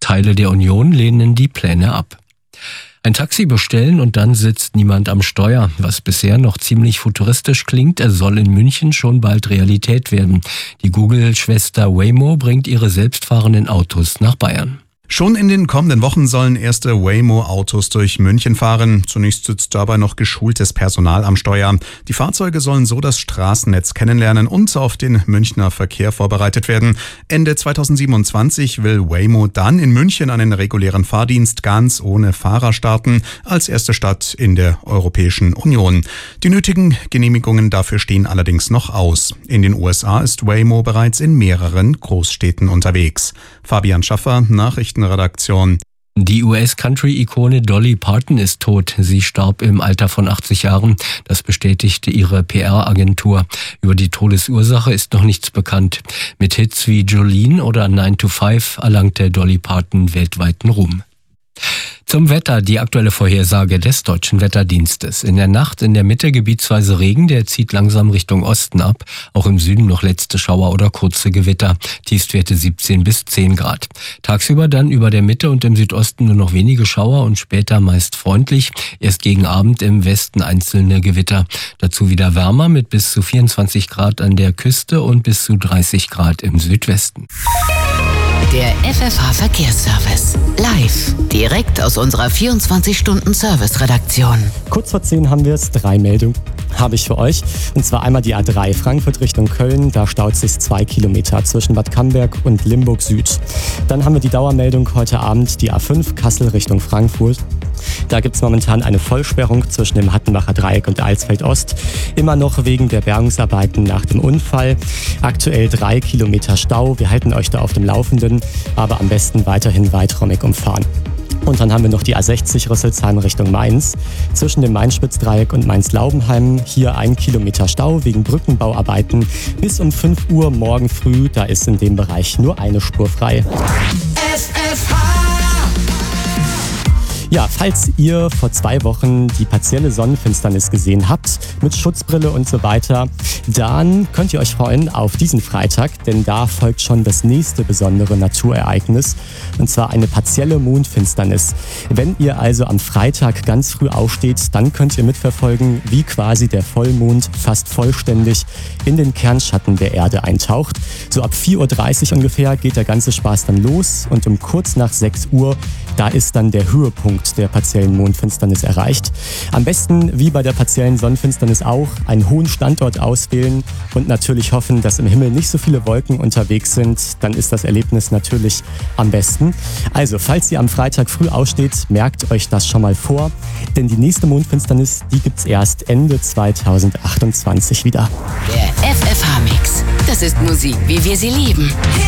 Teile der Union lehnen die Pläne ab. Ein Taxi bestellen und dann sitzt niemand am Steuer. Was bisher noch ziemlich futuristisch klingt, soll in München schon bald Realität werden. Die Google-Schwester Waymo bringt ihre selbstfahrenden Autos nach Bayern. Schon in den kommenden Wochen sollen erste Waymo-Autos durch München fahren. Zunächst sitzt dabei noch geschultes Personal am Steuer. Die Fahrzeuge sollen so das Straßennetz kennenlernen und auf den Münchner Verkehr vorbereitet werden. Ende 2027 will Waymo dann in München einen regulären Fahrdienst ganz ohne Fahrer starten, als erste Stadt in der Europäischen Union. Die nötigen Genehmigungen dafür stehen allerdings noch aus. In den USA ist Waymo bereits in mehreren Großstädten unterwegs. Fabian Schaffer, Nachrichtenredaktion. Die US-Country-Ikone Dolly Parton ist tot. Sie starb im Alter von 80 Jahren. Das bestätigte ihre PR-Agentur. Über die Todesursache ist noch nichts bekannt. Mit Hits wie Jolene oder 9 to 5 erlangte Dolly Parton weltweiten Ruhm. Zum Wetter, die aktuelle Vorhersage des Deutschen Wetterdienstes. In der Nacht in der Mitte gebietsweise Regen, der zieht langsam Richtung Osten ab. Auch im Süden noch letzte Schauer oder kurze Gewitter. Tiefstwerte 17 bis 10 Grad. Tagsüber dann über der Mitte und im Südosten nur noch wenige Schauer und später meist freundlich. Erst gegen Abend im Westen einzelne Gewitter. Dazu wieder wärmer mit bis zu 24 Grad an der Küste und bis zu 30 Grad im Südwesten. Der FFH-Verkehrsservice. Live. Direkt aus unserer 24-Stunden-Service-Redaktion. Kurz vor 10 haben wir es. 3 Meldungen habe ich für euch. Und zwar einmal die A3 Frankfurt Richtung Köln. Da staut sich 2 Kilometer zwischen Bad Camberg und Limburg Süd. Dann haben wir die Dauermeldung heute Abend, die A5 Kassel Richtung Frankfurt. Da gibt es momentan eine Vollsperrung zwischen dem Hattenbacher Dreieck und Alsfeld Ost. Immer noch wegen der Bergungsarbeiten nach dem Unfall. Aktuell 3 Kilometer Stau. Wir halten euch da auf dem Laufenden, aber am besten weiterhin weiträumig umfahren. Und dann haben wir noch die A60 Rüsselsheim Richtung Mainz. Zwischen dem Mainspitzdreieck und Mainz-Laubenheim hier 1 Kilometer Stau wegen Brückenbauarbeiten. Bis um 5 Uhr morgen früh, da ist in dem Bereich nur eine Spur frei. Ja, falls ihr vor 2 Wochen die partielle Sonnenfinsternis gesehen habt, mit Schutzbrille und so weiter, dann könnt ihr euch freuen auf diesen Freitag, denn da folgt schon das nächste besondere Naturereignis, und zwar eine partielle Mondfinsternis. Wenn ihr also am Freitag ganz früh aufsteht, dann könnt ihr mitverfolgen, wie quasi der Vollmond fast vollständig in den Kernschatten der Erde eintaucht. So ab 4.30 Uhr ungefähr geht der ganze Spaß dann los und um kurz nach 6 Uhr, da ist dann der Höhepunkt der partiellen Mondfinsternis erreicht. Am besten, wie bei der partiellen Sonnenfinsternis auch, einen hohen Standort auswählen und natürlich hoffen, dass im Himmel nicht so viele Wolken unterwegs sind. Dann ist das Erlebnis natürlich am besten. Also, falls ihr am Freitag früh aufsteht, merkt euch das schon mal vor, denn die nächste Mondfinsternis, die gibt's erst Ende 2028 wieder. Der FFH-Mix. Das ist Musik, wie wir sie lieben.